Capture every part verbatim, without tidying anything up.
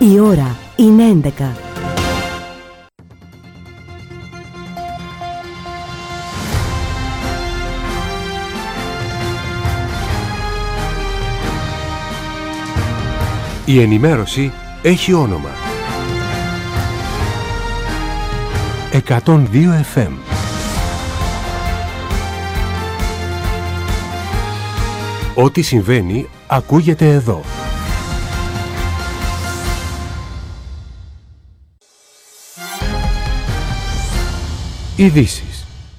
Η ώρα είναι έντεκα. Η ενημέρωση έχει όνομα. εκατόν δύο εφ εμ. Ό,τι συμβαίνει ακούγεται εδώ. Ειδήσεις.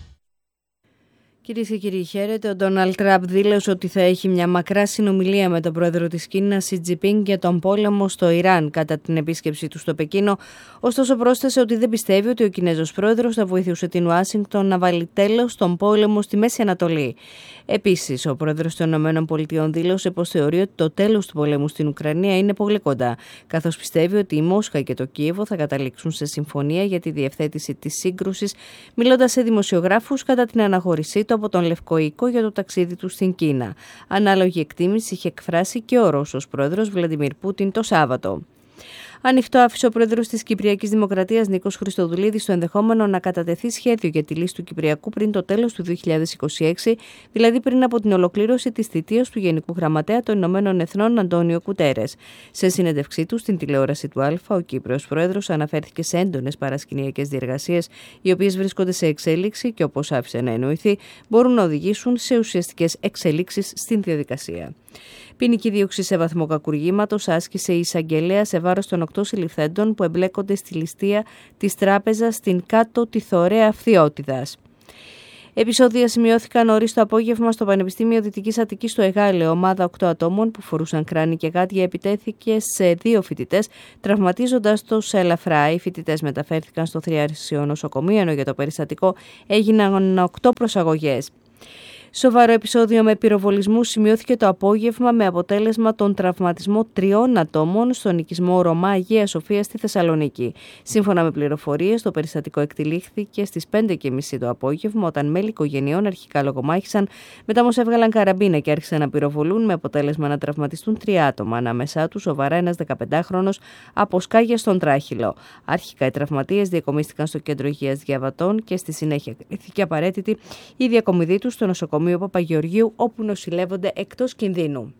Κυρίες και κύριοι, χαίρετε. Ο Ντόναλντ Τραμπ δήλωσε ότι θα έχει μια μακρά συνομιλία με τον πρόεδρο της Κίνας, Σι Τζινπίνγκ, για τον πόλεμο στο Ιράν κατά την επίσκεψή του στο Πεκίνο. Ωστόσο, πρόσθεσε ότι δεν πιστεύει ότι ο Κινέζος πρόεδρος θα βοηθούσε την Ουάσιγκτον να βάλει τέλος στον πόλεμο στη Μέση Ανατολή. Επίσης, ο πρόεδρος των ΗΠΑ δήλωσε πως θεωρεί ότι το τέλος του πολέμου στην Ουκρανία είναι πολύ κοντά, καθώς πιστεύει ότι η Μόσχα και το Κίεβο θα καταλήξουν σε συμφωνία για τη διευθέτηση της σύγκρουσης, μιλώντας σε δημοσιογράφους κατά την αναχώρησή του από τον Λευκό Οίκο για το ταξίδι του στην Κίνα. Ανάλογη εκτίμηση είχε εκφράσει και ο Ρώσος πρόεδρος Βλαντιμίρ Πούτιν το Σάββατο. Ανοιχτό άφησε ο πρόεδρος της Κυπριακής Δημοκρατίας Νίκος Χριστοδουλίδης το ενδεχόμενο να κατατεθεί σχέδιο για τη λύση του Κυπριακού πριν το τέλος του δύο χιλιάδες είκοσι έξι, δηλαδή πριν από την ολοκλήρωση της θητείας του Γενικού Γραμματέα των Ηνωμένων Εθνών Αντώνιο Κουτέρες. Σε συνέντευξή του στην τηλεόραση του Αλφα, ο Κύπριος πρόεδρος αναφέρθηκε σε έντονες παρασκηνιακές διεργασίες, οι οποίες βρίσκονται σε εξέλιξη και, όπως άφησε να εννοηθεί, μπορούν να οδηγήσουν σε ουσιαστικές εξελίξεις στην διαδικασία. Ποινική δίωξη σε βαθμό κακουργήματος άσκησε η εισαγγελέα σε βάρος των οκτώ συλληφθέντων που εμπλέκονται στη ληστεία της τράπεζας στην Κάτω Τιθωρέα Φθιώτιδας. Επεισόδια σημειώθηκαν νωρίς το απόγευμα στο Πανεπιστήμιο Δυτικής Αττικής στο Εγάλεο. Ομάδα οκτώ ατόμων που φορούσαν κράνη και γάντια επιτέθηκε σε δύο φοιτητές, τραυματίζοντας τους ελαφρά. Οι φοιτητές μεταφέρθηκαν στο Θριάσιο νοσοκομείο, ενώ για το περιστατικό έγιναν οκτώ προσαγωγές. Σοβαρό επεισόδιο με πυροβολισμού σημειώθηκε το απόγευμα με αποτέλεσμα τον τραυματισμό τριών ατόμων στον οικισμό Ρωμά Αγία Σοφία στη Θεσσαλονίκη. Σύμφωνα με πληροφορίες, το περιστατικό εκτελήχθηκε στις πέντε και μισή το απόγευμα, όταν μέλη οικογενειών αρχικά λογομάχησαν, μετά όμως έβγαλαν καραμπίνα και άρχισαν να πυροβολούν, με αποτέλεσμα να τραυματιστούν τρία άτομα. Ανάμεσά τους σοβαρά ένας δεκαπεντάχρονος από σκάγια στον τράχυλο. Αρχικά οι τραυματίες διακομίστηκαν στο κέντρο υγείας Διαβατών και στη συνέχεια κρίθηκε απαραίτητη η διακομιδή τους στο νοσοκομείο Παπαγεωργίου, όπου νοσηλεύονται εκτός κινδύνου.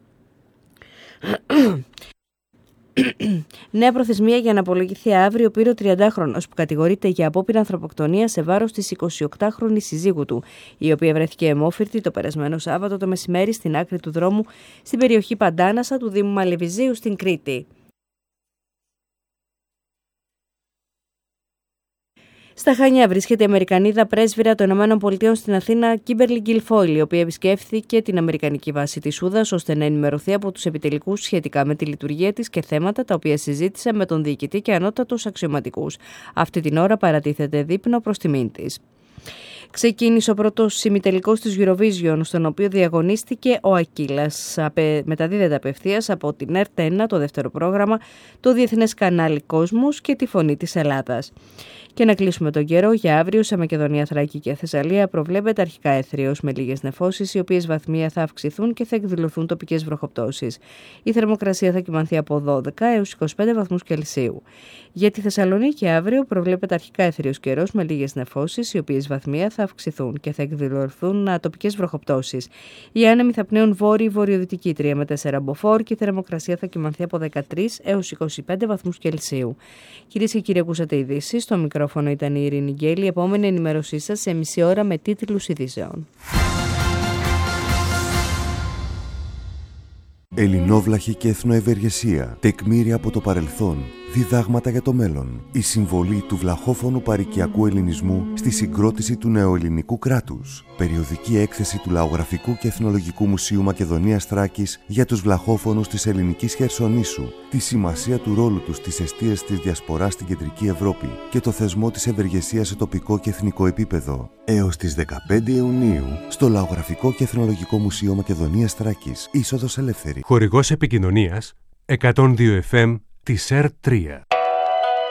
Νέα προθεσμία για να απολογηθεί αύριο πήρε ο τριαντάχρονος που κατηγορείται για απόπειρα ανθρωποκτονία σε βάρος της εικοσιοκτάχρονης συζύγου του, η οποία βρέθηκε αιμόφυρτη το περασμένο Σάββατο το μεσημέρι στην άκρη του δρόμου στην περιοχή Παντάνασα του Δήμου Μαλεβιζίου στην Κρήτη. Στα Χανιά βρίσκεται η Αμερικανίδα πρέσβυρα των ΗΠΑ στην Αθήνα, Κίμπερλι Γκιλφόιλ, η οποία επισκέφθηκε την Αμερικανική βάση της Σούδας ώστε να ενημερωθεί από τους επιτελικούς σχετικά με τη λειτουργία της και θέματα τα οποία συζήτησε με τον διοικητή και ανώτατους αξιωματικούς. Αυτή την ώρα παρατίθεται δείπνο προς τιμήν της. Ξεκίνησε ο πρώτος ημιτελικός της Eurovision, στον οποίο διαγωνίστηκε ο Ακύλας. Μεταδίδεται απευθείας από την Ερτ ένα, το δεύτερο πρόγραμμα, το διεθνές κανάλι Κόσμος και τη Φωνή της Ελλάδας. Και να κλείσουμε τον καιρό για αύριο σε Μακεδονία, Θράκη και Θεσσαλία προβλέπεται αρχικά έθριος με λίγες νεφώσεις, οι οποίες βαθμία θα αυξηθούν και θα εκδηλωθούν τοπικές βροχοπτώσεις. Η θερμοκρασία θα κυμανθεί από δώδεκα έως είκοσι πέντε βαθμούς Κελσίου. Για τη Θεσσαλονίκη αύριο προβλέπεται αρχικά έθριος καιρός με λίγες νεφώσεις, οι οποίες βαθμία θα αυξηθούν και θα εκδηλωθούν τοπικές βροχοπτώσεις. Οι άνεμοι θα πνέουν βόρειο-βορειοδυτική τρία με τέσσερα μποφόρ και η θερμοκρασία θα κυμανθεί από δεκατρείς έως είκοσι πέντε βαθμούς Κελσίου. Κυρίες και κύριοι, ακούσατε ειδήσεις. Στο μικρόφωνο ήταν η Ειρήνη Γκέλη. Η επόμενη ενημέρωσή σας σε μισή ώρα με τίτλους ειδήσεων. Ελληνόβλαχη και εθνοευεργεσία, τεκμήρια από το παρελθόν, διδάγματα για το μέλλον. Η συμβολή του βλαχόφωνου παροικιακού ελληνισμού στη συγκρότηση του νεοελληνικού κράτους. Περιοδική έκθεση του Λαογραφικού και Εθνολογικού Μουσείου Μακεδονίας Θράκης για τους βλαχόφωνους της ελληνικής Χερσονήσου, τη σημασία του ρόλου τους στις εστίες της διασποράς στην Κεντρική Ευρώπη και το θεσμό της ευεργεσίας σε τοπικό και εθνικό επίπεδο. Έως τις δεκαπέντε Ιουνίου στο Λαογραφικό και Εθνολογικό Μουσείο Μακεδονίας Θράκης, είσοδος ελεύθερη. Χορηγός επικοινωνίας εκατόν δύο εφ εμ της Ερτ τρία.